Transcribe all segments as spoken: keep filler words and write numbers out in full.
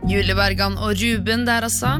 Julie Bergan og Ruben der altså.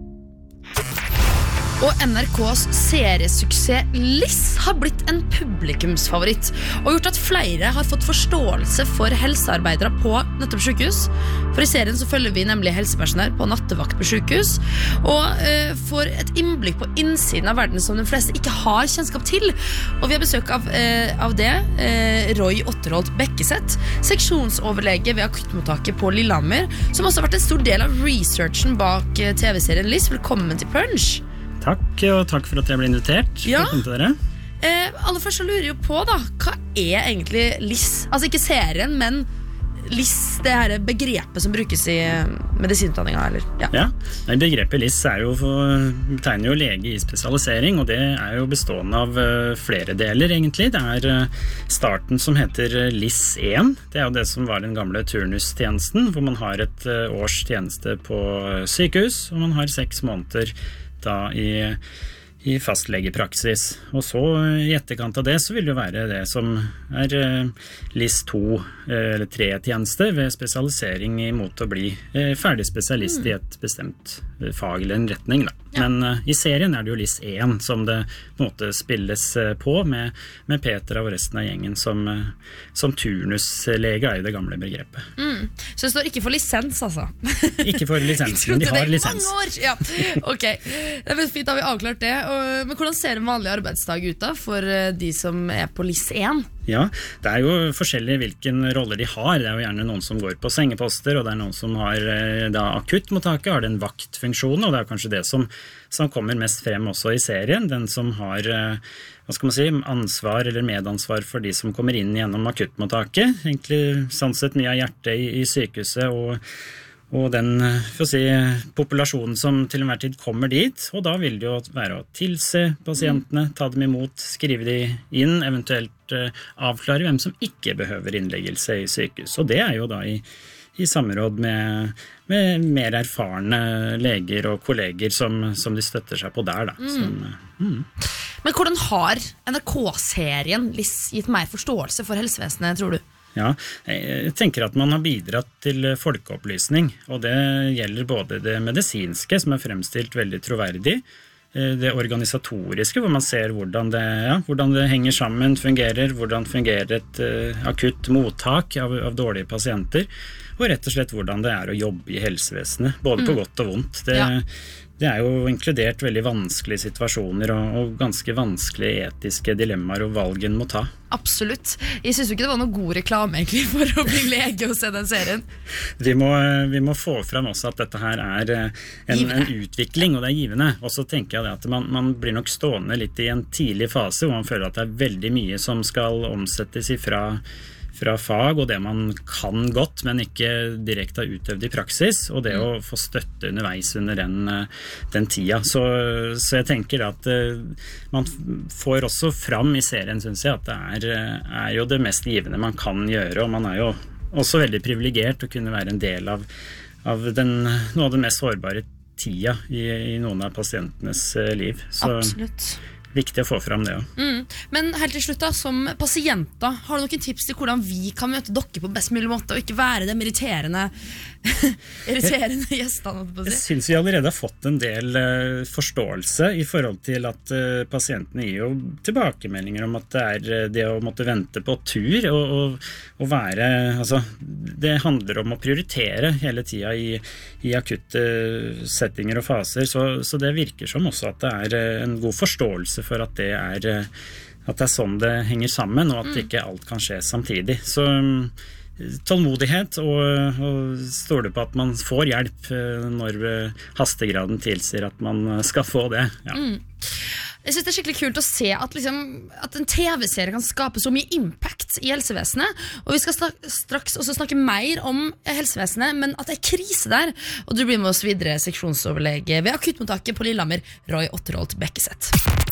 Og N R K's seriesuksess Liss har blitt en publikumsfavoritt og gjort at flere har fått forståelse for helsearbeidere på nettopp sykehus. For i serien så følger vi nemlig helsepersonell på nattevakt på sykehus og eh, får et innblikk på innsiden av verden som de fleste ikke har kjennskap til. Og vi har besøk av, eh, av det eh, Roy Otterholt Bekkeseth, seksjonsoverlege ved akuttmottaket på Lillehammer, som også har vært en stor del av researchen bak eh, T V-serien Liss. Velkommen til Punch. Takk, og takk for at jeg ble invitert. Ja. Velkommen til dere. Eh, aller først så lurer jeg jo på da, hva er egentlig Liss? Altså ikke serien, men Liss, det her begrepet som brukes i medisinutdanninga, eller? Ja, ja. Nei, begrepet Liss er jo for, betegner jo lege i spesialisering, og det er jo bestående av uh, flere deler egentlig. Det er uh, starten som heter Liss én, det er jo det som var den gamle turnustjenesten, hvor man har et uh, års tjeneste på sykehus, og man har seks måneder da i, i fastlegepraksis. Og så i etterkant av det så vil det jo være det som er uh, Liss to uh, eller tre tjeneste ved spesialisering imot å bli uh, ferdig spesialist mm. i et bestemt uh, fag eller en retning da. Ja. Men uh, i serien er det jo Liss én som det på en måte spilles uh, på med, med Peter og resten av gjengen som, uh, som turnuslege er i det gamle begrepet. Mm. Så det står ikke for lisens altså? Ikke for lisens, men de har lisens. Ja. Ok, det er veldig fint da vi avklart det. Men hvordan ser en vanlig arbeidsdag ut da for de som er på Liss én? Ja, det er jo forskjellig hvilken roller de har. Det er jo gjerne noen som går på sengeposter, og det er noen som har da akuttmottaket, har den vaktfunksjonen, og det er kanskje det som, som kommer mest frem også i serien. Den som har, hva skal man si, ansvar eller medansvar for de som kommer inn gjennom akuttmottaket. Egentlig sånn sett mye av hjertet i, i sykehuset, og og den for å si, populasjonen som til enhver tid kommer dit, og da vil det jo være å tilse pasientene, ta dem imot, skrive de inn, eventuelt uh, avklare hvem som ikke behøver innleggelse i sykehus. Og det er jo da i, i samråd med, med mer erfarne leger og kolleger som, som de støtter seg på der da. Mm. Som, mm. Men hvordan har N R K-serien Liss gitt mer forståelse for helsevesenet, tror du? Ja, jeg tenker at man har bidratt til folkeopplysning, og det gjelder både det medisinske, som er fremstilt veldig troverdig, det organisatoriske, hvor man ser hvordan det, ja, hvordan det henger sammen, fungerer, hvordan fungerer et uh, akutt mottak av, av dårlige pasienter, og rett og slett hvordan det er å jobbe i helsevesenet, både mm. på godt og vondt. Det, ja. Det er jo inkludert veldig vanskelige situasjoner og, og ganske vanskelige etiske dilemmaer og valg en må ta. Absolutt. Jeg synes jo ikke det var noe god reklame egentlig for å bli lege og se den serien. Vi må, vi må få frem også at dette her er en, en utvikling, og det er givende. Og så tenker jeg det at man, man blir nok stående litt i en tidlig fase, hvor man føler at det er veldig mye som skal omsettes ifra fra fag, og det man kan godt, men ikke direkte har utøvd i praksis, og det mm. å få støtte underveis under den, den tida. Så, så jeg tenker at uh, man får også fram i serien, synes jeg, at det er, er jo det mest givende man kan gjøre, og man er jo også veldig privilegert å kunne være en del av, av den, noe av den mest sårbare tida i, i noen av pasientenes uh, liv. Så, absolutt. Viktig å få frem det også. Mm. Men helt til slutt da, som pasienter, har du noen tips til hvordan vi kan møte dere på best mulig måte, og ikke være de irriterende, irriterende gjestene? Jeg synes vi allerede har fått en del uh, forståelse i forhold til at uh, pasientene gir jo tilbakemeldinger om at det er uh, det å måtte vente på tur, og, og, og være, altså, det handler om å prioritere hele tiden i, i akutte settinger og faser, så, så det virker som også at det er uh, en god forståelse for at det er at det er sånn det henger sammen, og at mm. ikke alt kan skje samtidig. Så tålmodighet, og, og stole på at man får hjelp når hastegraden tilsier at man skal få det. Ja. Mm. Jeg synes det er skikkelig kult å se at, liksom, at en T V-serie kan skape så mye impact i helsevesenet, og vi skal straks også snakke mer om helsevesenet, men at det er krise der, og du blir med oss videre seksjonsoverlege ved akuttmottaket på Lillehammer, Roy Otterholt Bekkeseth.